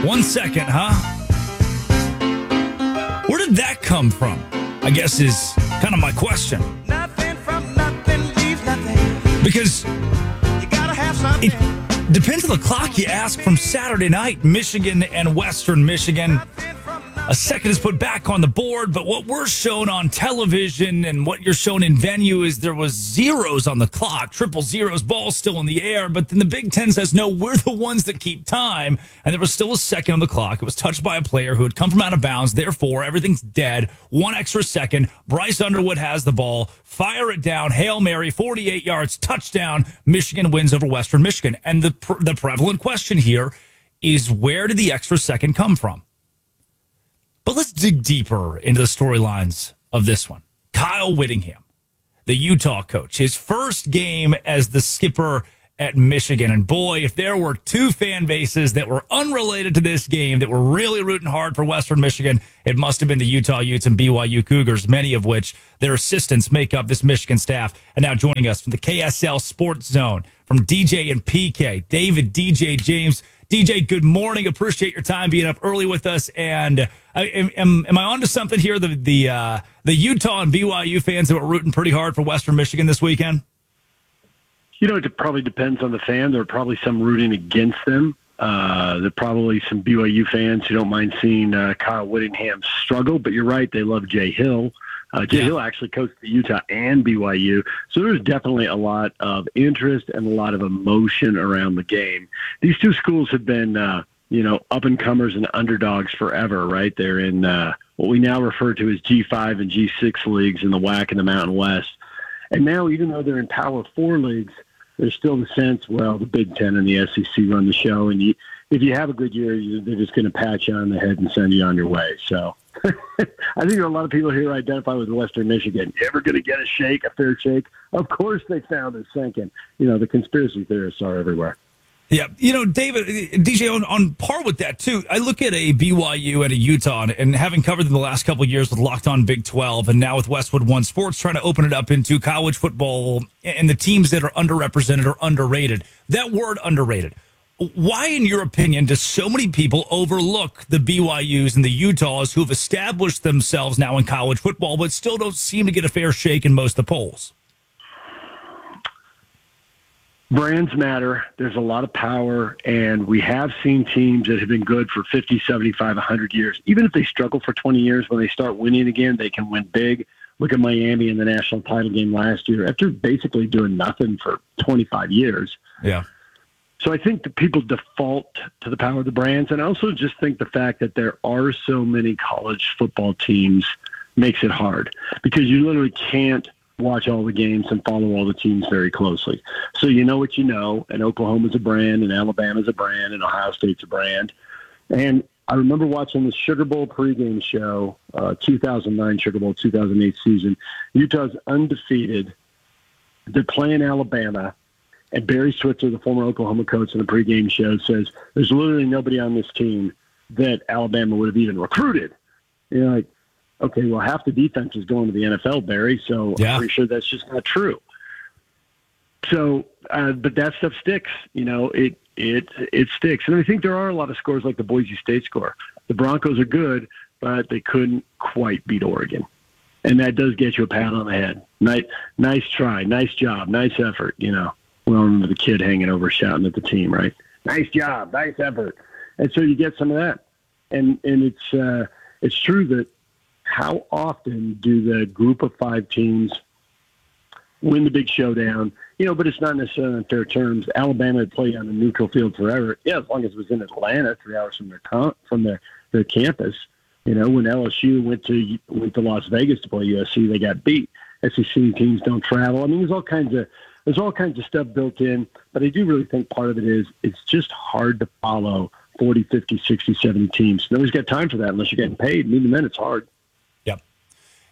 1 second, huh? Where did that come from? I guess is kind of my question. Nothing from nothing leaves nothing. Because You gotta have something. it depends on the clock you ask. From Saturday night, Michigan and Western Michigan. Nothing from nothing. A second is put back on the board, but what we're shown on television and what you're shown in venue is there was zeros on the clock, triple zeros, ball still in the air, but then the Big Ten says, no, we're the ones that keep time, and there was still a second on the clock. It was touched by a player who had come from out of bounds, therefore everything's dead. 1 extra second, Bryce Underwood has the ball, fire it down, Hail Mary, 48 yards, touchdown, Michigan wins over Western Michigan. And the prevalent question here is, where did the extra second come from? But let's dig deeper into the storylines of this one. Kyle Whittingham, the Utah coach, his first game as the skipper at Michigan. And boy, if there were two fan bases that were unrelated to this game that were really rooting hard for Western Michigan, it must have been the Utah Utes and BYU Cougars, many of which their assistants make up this Michigan staff. And now joining us from the KSL Sports Zone, from DJ and PK, David DJ James. DJ, good morning. Appreciate your time being up early with us. And am I on to something here? The Utah and BYU fans that were rooting pretty hard for Western Michigan this weekend? You know, it probably depends on the fan. There are probably some rooting against them. There are probably some BYU fans who don't mind seeing Kyle Whittingham struggle. But you're right, they love Jay Hill. Jay Hill actually coached the Utah and BYU. So there's definitely a lot of interest and a lot of emotion around the game. These two schools have been, up-and-comers and underdogs forever, right? They're in what we now refer to as G5 and G6 leagues in the WAC and the Mountain West. And now, even though they're in Power 4 leagues, there's still the sense, well, the Big Ten and the SEC run the show. And if you have a good year, they're just going to pat you on the head and send you on your way. So I think there are a lot of people here who identify with Western Michigan. You ever going to get a shake, a fair shake? Of course they found it sinking. You know, the conspiracy theorists are everywhere. Yeah. You know, David, DJ, on par with that, too, I look at a BYU and a Utah, and having covered them the last couple of years with Locked On Big 12 and now with Westwood One Sports, trying to open it up into college football and the teams that are underrepresented or underrated. That word underrated. Why, in your opinion, do so many people overlook the BYUs and the Utahs who have established themselves now in college football but still don't seem to get a fair shake in most of the polls? Brands matter. There's a lot of power, and we have seen teams that have been good for 50, 75, 100 years. Even if they struggle for 20 years, when they start winning again, they can win big. Look at Miami in the national title game last year after basically doing nothing for 25 years. Yeah. So I think that people default to the power of the brands, and I also just think the fact that there are so many college football teams makes it hard because you literally can't watch all the games and follow all the teams very closely. So you know what you know, and Oklahoma's a brand, and Alabama's a brand, and Ohio State's a brand. And I remember watching the Sugar Bowl pregame show, 2009 Sugar Bowl, 2008 season. Utah's undefeated. They're playing Alabama. And Barry Switzer, the former Oklahoma coach in the pregame show, says there's literally nobody on this team that Alabama would have even recruited. You're like, okay, well, half the defense is going to the NFL, Barry, so I'm pretty sure that's just not true. So, but that stuff sticks. You know, it sticks. And I think there are a lot of scores like the Boise State score. The Broncos are good, but they couldn't quite beat Oregon. And that does get you a pat on the head. Nice try, nice job, nice effort, you know. We all remember the kid hanging over shouting at the team, right? Nice job, nice effort. And so you get some of that. And it's true that how often do the group of 5 teams win the big showdown? You know, but it's not necessarily on fair terms. Alabama had played on a neutral field forever. Yeah, as long as it was in Atlanta, 3 hours from their campus. You know, when LSU went to Las Vegas to play USC, they got beat. SEC teams don't travel. I mean, there's all kinds of stuff built in, but I do really think part of it is it's just hard to follow 40, 50, 60, 70 teams. Nobody's got time for that unless you're getting paid. And even then, it's hard. Yep.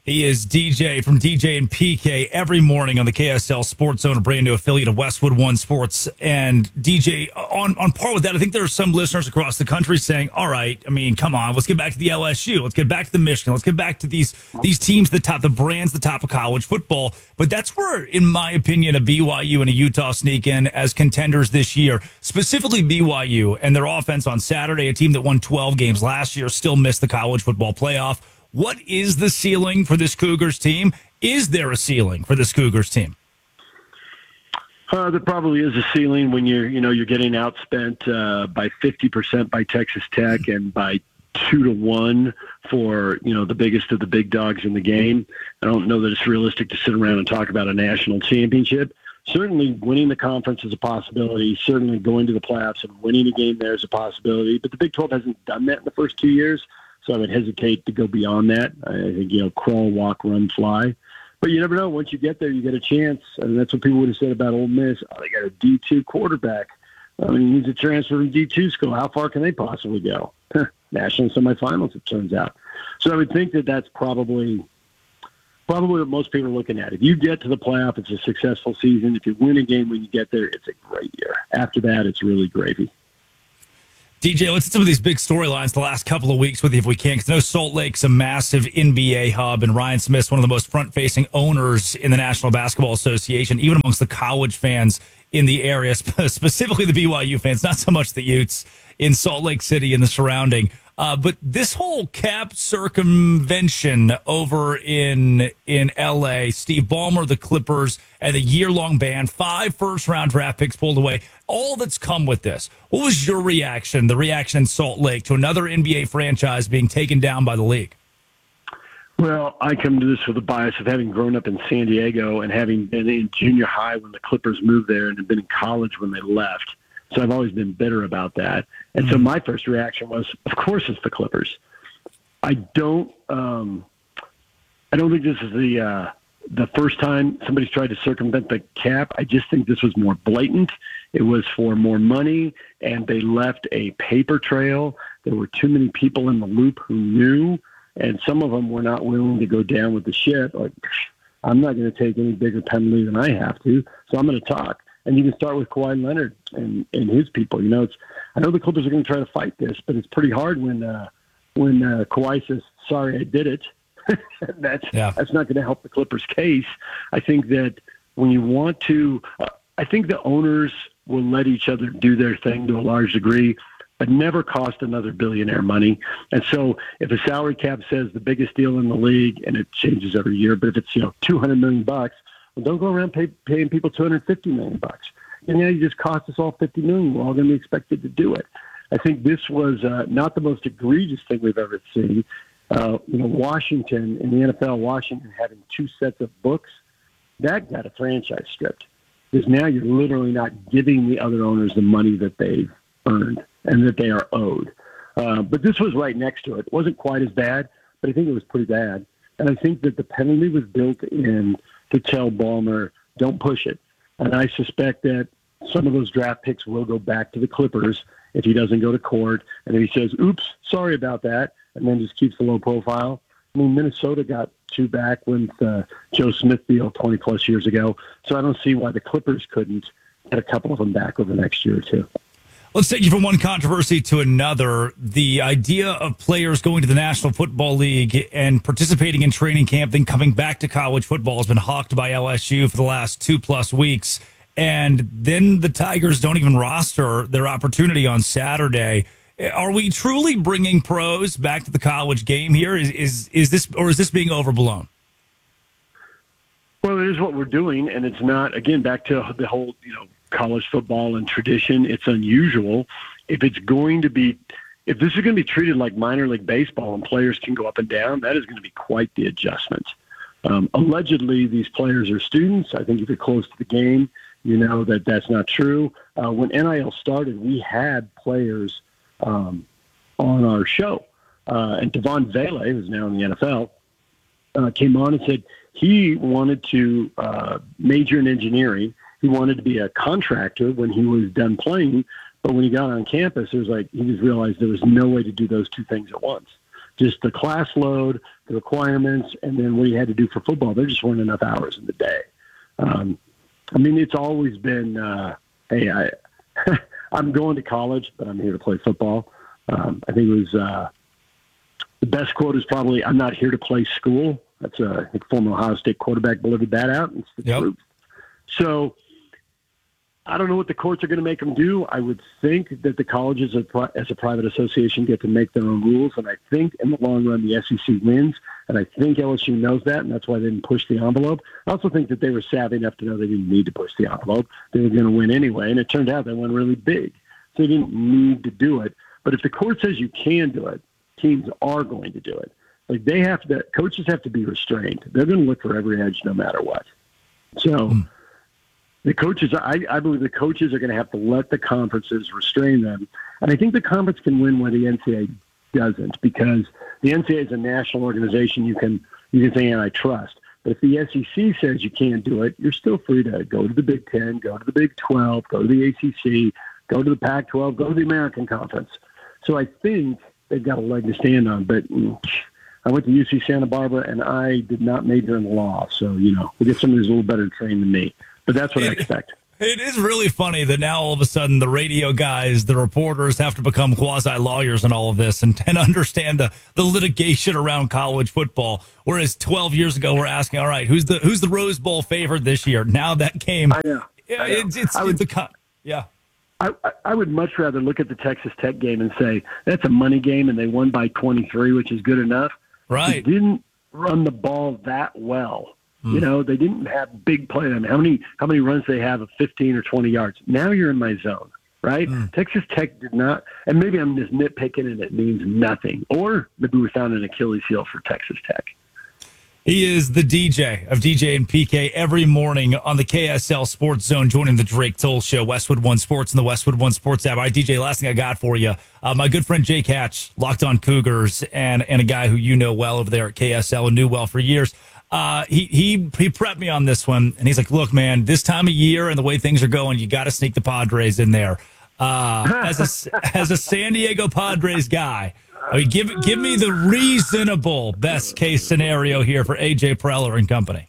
He is DJ from DJ and PK every morning on the KSL Sports Zone, a brand new affiliate of Westwood One Sports. And DJ, on par with that, I think there are some listeners across the country saying, all right, I mean, come on, let's get back to the LSU. Let's get back to the Michigan. Let's get back to these teams, the brands, the top of college football. But that's where, in my opinion, a BYU and a Utah sneak in as contenders this year, specifically BYU and their offense on Saturday, a team that won 12 games last year, still missed the college football playoff. What is the ceiling for this Cougars team? Is there a ceiling for this Cougars team? There probably is a ceiling when you're getting outspent by 50% by Texas Tech and by 2-1 for the biggest of the big dogs in the game. I don't know that it's realistic to sit around and talk about a national championship. Certainly winning the conference is a possibility. Certainly going to the playoffs and winning a game there is a possibility. But the Big 12 hasn't done that in the first 2 years. So I would hesitate to go beyond that. I think, crawl, walk, run, fly. But you never know. Once you get there, you get a chance. And that's what people would have said about Ole Miss. Oh, they got a D2 quarterback. I mean, he's a transfer from D2 school. How far can they possibly go? National semifinals, it turns out. So I would think that that's probably what most people are looking at. If you get to the playoff, it's a successful season. If you win a game when you get there, it's a great year. After that, it's really gravy. DJ, let's hit some of these big storylines the last couple of weeks with you if we can, because I know Salt Lake's a massive NBA hub, and Ryan Smith's one of the most front-facing owners in the National Basketball Association, even amongst the college fans in the area, specifically the BYU fans, not so much the Utes in Salt Lake City and the surrounding. But this whole cap circumvention over in L.A., Steve Ballmer, the Clippers, and a year-long ban, 5 first-round draft picks pulled away, all that's come with this. What was your reaction, the reaction in Salt Lake, to another NBA franchise being taken down by the league? Well, I come to this with a bias of having grown up in San Diego and having been in junior high when the Clippers moved there and have been in college when they left. So I've always been bitter about that. And so my first reaction was, of course it's the Clippers. I don't think this is the first time somebody's tried to circumvent the cap. I just think this was more blatant. It was for more money, and they left a paper trail. There were too many people in the loop who knew, and some of them were not willing to go down with the ship. Like, I'm not going to take any bigger penalty than I have to, so I'm going to talk. And you can start with Kawhi Leonard and his people. I know the Clippers are going to try to fight this, but it's pretty hard when Kawhi says, "Sorry, I did it." That's not going to help the Clippers' case. I think that when you want to, I think the owners will let each other do their thing to a large degree, but never cost another billionaire money. And so if a salary cap says the biggest deal in the league, and it changes every year, but if it's $200 million. Well, don't go around paying people $250 million. You just cost us all $50 million. We're all going to be expected to do it. I think this was not the most egregious thing we've ever seen. Washington, in the NFL, Washington having 2 sets of books, that got a franchise stripped. Because now you're literally not giving the other owners the money that they've earned and that they are owed. But this was right next to it. It wasn't quite as bad, but I think it was pretty bad. And I think that the penalty was built in to tell Ballmer, don't push it. And I suspect that some of those draft picks will go back to the Clippers if he doesn't go to court. And if he says, oops, sorry about that, and then just keeps the low profile. I mean, Minnesota got 2 back with Joe Smith deal 20-plus years ago. So I don't see why the Clippers couldn't get a couple of them back over the next year or two. Let's take you from one controversy to another. The idea of players going to the National Football League and participating in training camp, then coming back to college football, has been hawked by LSU for the last 2+ weeks. And then the Tigers don't even roster their opportunity on Saturday. Are we truly bringing pros back to the college game here? Is this being overblown? Well, it is what we're doing, and it's not, again, back to the whole, college football and tradition. It's unusual. If this is going to be treated like minor league baseball and players can go up and down, that is going to be quite the adjustment. Allegedly, these players are students. I think if you're close to the game, you know that that's not true. When NIL started, we had players on our show. And Devon Vele, who's now in the NFL, came on and said he wanted to major in engineering. He wanted to be a contractor when he was done playing, but when he got on campus, it was like he just realized there was no way to do those 2 things at once. just the class load, the requirements, and then what you had to do for football. There just weren't enough hours in the day. I mean, it's always been, hey, I'm going to college, but I'm here to play football. I think it was the best quote is probably, "I'm not here to play school." That's a former Ohio State quarterback delivered that out. It's the truth. So I don't know what the courts are going to make them do. I would think that the colleges as a private association get to make their own rules, and I think in the long run the SEC wins, and I think LSU knows that, and that's why they didn't push the envelope. I also think that they were savvy enough to know they didn't need to push the envelope. They were going to win anyway, and it turned out they won really big. So they didn't need to do it. But if the court says you can do it, teams are going to do it. Like coaches have to be restrained. They're going to look for every edge no matter what. So the coaches, I believe the coaches are going to have to let the conferences restrain them. And I think the conference can win where the NCAA doesn't, because the NCAA is a national organization you can say antitrust. But if the SEC says you can't do it, you're still free to go to the Big Ten, go to the Big 12, go to the ACC, go to the Pac-12, go to the American Conference. So I think they've got a leg to stand on. But I went to UC Santa Barbara, and I did not major in law. So, we get somebody who's a little better trained than me. But that's what I expect. It is really funny that now all of a sudden the radio guys, the reporters have to become quasi-lawyers in all of this and understand the litigation around college football. Whereas 12 years ago, we're asking, all right, who's the Rose Bowl favorite this year? Now that came. I know. Yeah. I would much rather look at the Texas Tech game and say that's a money game and they won by 23, which is good enough. Right. They didn't run the ball that well. They didn't have big play. I mean, how many runs they have of 15 or 20 yards? Now you're in my zone, right? Texas Tech did not, and maybe I'm just nitpicking and it means nothing. Or maybe we found an Achilles heel for Texas Tech. He is the DJ of DJ and PK every morning on the KSL Sports Zone, joining the Drake Toll Show, Westwood One Sports and the Westwood One Sports app. All right, DJ, last thing I got for you. My good friend Jake Hatch, Locked On Cougars, and a guy who you know well over there at KSL and knew well for years. He prepped me on this one, and he's like, look, man, this time of year and the way things are going, you got to sneak the Padres in there. As a San Diego Padres guy, I mean, give me the reasonable best case scenario here for AJ Preller and company.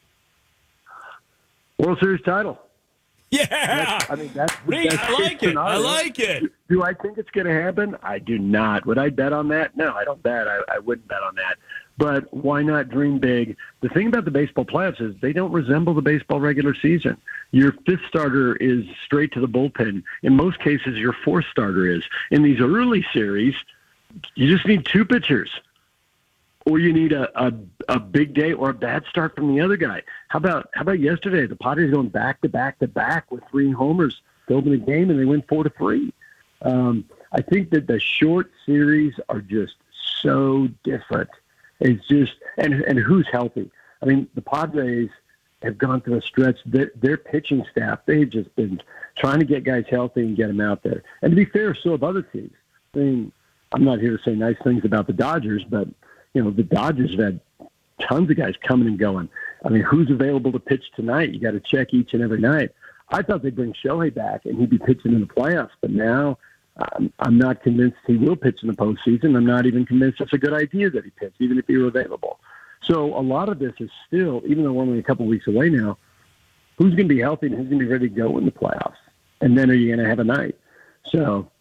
World Series title. Yeah, I like it. I like it. Do I think it's going to happen? I do not. Would I bet on that? No, I don't bet. I wouldn't bet on that. But why not dream big? The thing about the baseball playoffs is they don't resemble the baseball regular season. Your fifth starter is straight to the bullpen. In most cases, your fourth starter is. In these early series, you just need two pitchers. Or you need a big day or a bad start from the other guy. How about yesterday? The Padres going back to back to back with 3 homers to open the game, and they win 4-3. I think that the short series are just so different. It's just and who's healthy? I mean, the Padres have gone through a stretch. Their pitching staff, they've just been trying to get guys healthy and get them out there. And to be fair, so have other teams. I mean, I'm not here to say nice things about the Dodgers, but the Dodgers have had tons of guys coming and going. I mean, who's available to pitch tonight? You got to check each and every night. I thought they'd bring Shohei back and he'd be pitching in the playoffs, but now I'm not convinced he will pitch in the postseason. I'm not even convinced it's a good idea that he pitch, even if he were available. So a lot of this is still, even though we're only a couple of weeks away now, who's going to be healthy and who's going to be ready to go in the playoffs? And then are you going to have a night? So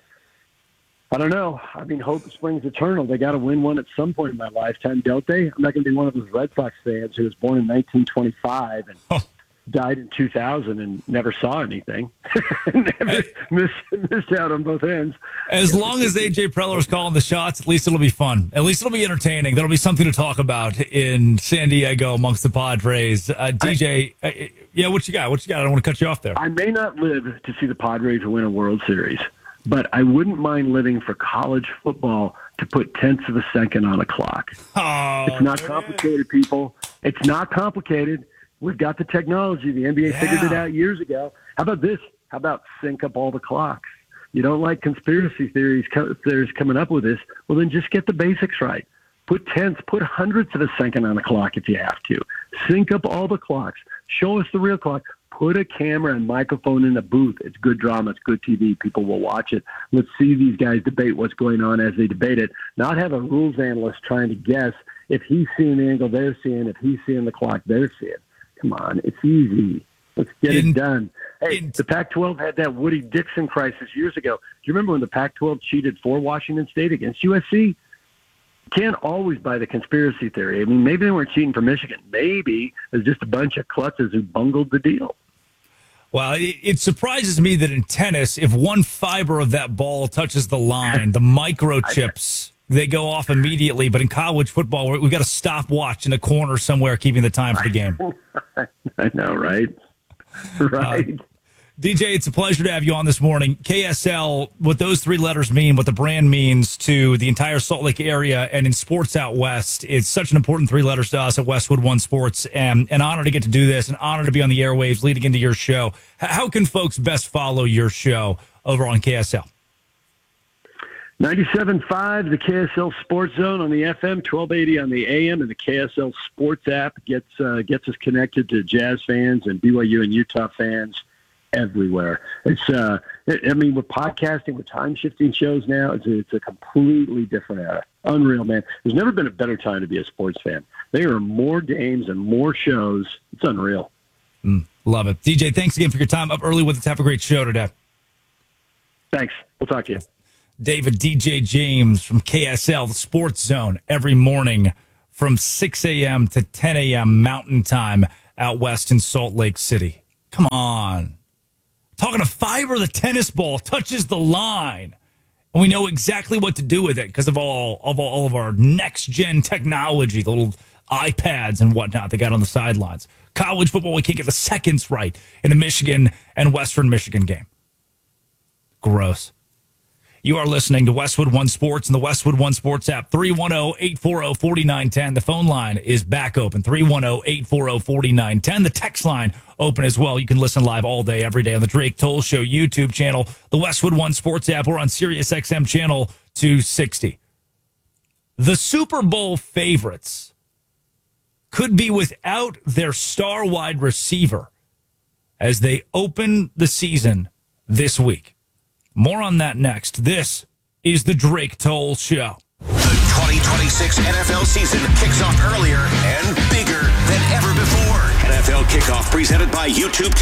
I don't know. I mean, hope springs eternal. They got to win one at some point in my lifetime, don't they? I'm not going to be one of those Red Sox fans who was born in 1925 and died in 2000 and never saw anything. Never missed out on both ends. As long as AJ Preller's calling the shots, at least it'll be fun. At least it'll be entertaining. There'll be something to talk about in San Diego amongst the Padres. DJ, what you got? I don't want to cut you off there. I may not live to see the Padres win a World Series, but I wouldn't mind living for college football to put tenths of a second on a clock. It's not complicated, people. It's not complicated. We've got the technology. The NBA figured it out years ago. How about this? How about sync up all the clocks? You don't like conspiracy theories coming up with this? Well, then just get the basics right. Put tenths, put hundredths of a second on the clock if you have to. Sync up all the clocks. Show us the real clock. Put a camera and microphone in the booth. It's good drama. It's good TV. People will watch it. Let's see these guys debate what's going on as they debate it. Not have a rules analyst trying to guess if he's seeing the angle they're seeing, if he's seeing the clock they're seeing. Come on. It's easy. Let's get it done. Hey, the Pac-12 had that Woody Dixon crisis years ago. Do you remember when the Pac-12 cheated for Washington State against USC? Can't always buy the conspiracy theory. I mean, maybe they weren't cheating for Michigan. Maybe it was just a bunch of klutzes who bungled the deal. Well, it surprises me that in tennis, if one fiber of that ball touches the line, the microchips, they go off immediately. But in college football, we've got a stopwatch in a corner somewhere keeping the time for the game. I know, right? Right. DJ, it's a pleasure to have you on this morning. KSL, what those three letters mean, what the brand means to the entire Salt Lake area and in sports out west, it's such an important three letters to us at Westwood One Sports. And an honor to get to do this, an honor to be on the airwaves leading into your show. How can folks best follow your show over on KSL? 97.5, the KSL Sports Zone on the FM, 1280 on the AM, and the KSL Sports app gets us connected to Jazz fans and BYU and Utah fans everywhere. It's I mean, we're podcasting, we're time shifting shows now. It's a completely different era. Unreal, man. There's never been a better time to be a sports fan. There are more games and more shows. It's unreal. Love it. DJ, thanks again for your time up early with us. Have a great show today. Thanks. We'll talk to you. David DJ James from KSL, the Sports Zone, every morning from 6 a.m. to 10 a.m. Mountain Time out west in Salt Lake City. Come on. Talking to fiber, the tennis ball touches the line. And we know exactly what to do with it because of all of our next-gen technology, the little iPads and whatnot they got on the sidelines. College football, we can't get the seconds right in the Michigan and Western Michigan game. Gross. You are listening to Westwood One Sports and the Westwood One Sports app, 310-840-4910. The phone line is back open, 310-840-4910. The text line open as well. You can listen live all day, every day on the Drake Toll Show YouTube channel, the Westwood One Sports app, or on Sirius XM channel 260. The Super Bowl favorites could be without their star wide receiver as they open the season this week. More on that next. This is the Drake Toll Show. The 2026 NFL season kicks off earlier and bigger than ever before. NFL Kickoff presented by YouTube